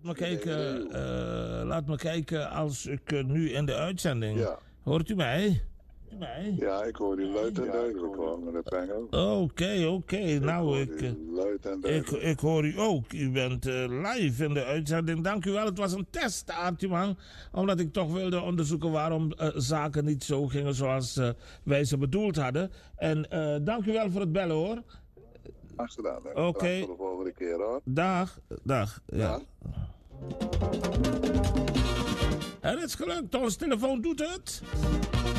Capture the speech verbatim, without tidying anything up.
me kijken, uh, laat me kijken als ik uh, nu in de uitzending... Ja. Hoort u mij? mij? Ja, ik hoor u luid en duidelijk hoor, meneer Pengel. Oké, oké. Okay. Nou, ik, ik, ik hoor u ook. U bent uh, live in de uitzending. Dank u wel. Het was een test, Artieman. Omdat ik toch wilde onderzoeken waarom uh, zaken niet zo gingen zoals uh, wij ze bedoeld hadden. En uh, dank u wel voor het bellen, hoor. Graag gedaan. Oké. Okay. Tot de volgende keer, hoor. Dag. Dag. Ja. Ja. Het is gelukt. Ons telefoon doet het.